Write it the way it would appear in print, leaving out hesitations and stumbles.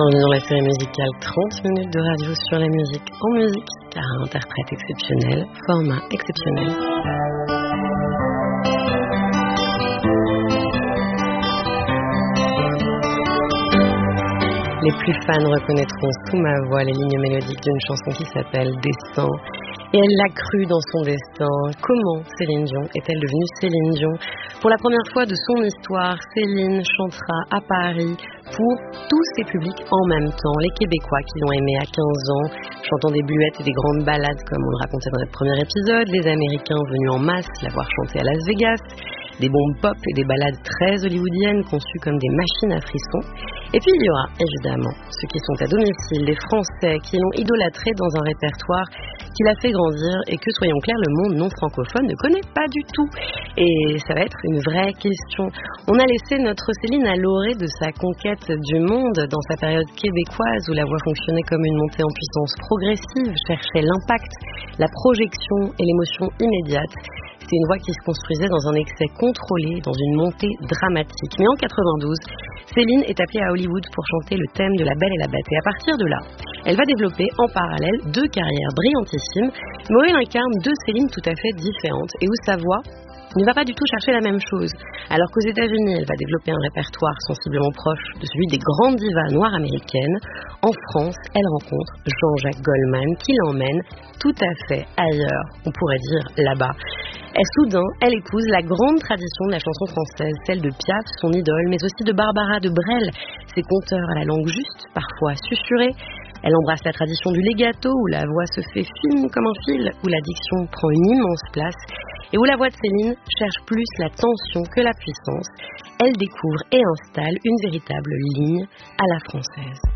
Bienvenue dans la série musicale 30 minutes de radio sur la musique en musique, car un interprète exceptionnel, format exceptionnel. Les plus fans reconnaîtront sous ma voix les lignes mélodiques d'une chanson qui s'appelle Destin. Et elle l'a cru dans son destin. Comment Céline Dion est-elle devenue Céline Dion? Pour la première fois de son histoire, Céline chantera à Paris pour tous ses publics en même temps. Les Québécois qui l'ont aimée à 15 ans, chantant des bluettes et des grandes ballades comme on le racontait dans notre premier épisode. Les Américains venus en masse la voir chanter à Las Vegas. Des bombes pop et des ballades très hollywoodiennes conçues comme des machines à frissons. Et puis il y aura évidemment ceux qui sont à domicile, les Français qui l'ont idolâtré dans un répertoire qui l'a fait grandir et que, soyons clairs, le monde non francophone ne connaît pas du tout. Et ça va être une vraie question. On a laissé notre Céline à l'orée de sa conquête du monde dans sa période québécoise où la voix fonctionnait comme une montée en puissance progressive, cherchait l'impact, la projection et l'émotion immédiate. C'était une voix qui se construisait dans un excès contrôlé, dans une montée dramatique. Mais en 92, Céline est appelée à Hollywood pour chanter le thème de La Belle et la Bête. Et à partir de là, elle va développer en parallèle deux carrières brillantissimes, mais où elle incarne deux Céline tout à fait différentes et où sa voix ne va pas du tout chercher la même chose. Alors qu'aux États-Unis, elle va développer un répertoire sensiblement proche de celui des grandes divas noires américaines, en France, elle rencontre Jean-Jacques Goldman qui l'emmène tout à fait ailleurs, on pourrait dire là-bas. Et soudain, elle épouse la grande tradition de la chanson française, celle de Piaf, son idole, mais aussi de Barbara de Brel, ses conteurs à la langue juste, parfois susurrée. Elle embrasse la tradition du legato, où la voix se fait fine comme un fil, où la diction prend une immense place, et où la voix de Céline cherche plus la tension que la puissance. Elle découvre et installe une véritable ligne à la française.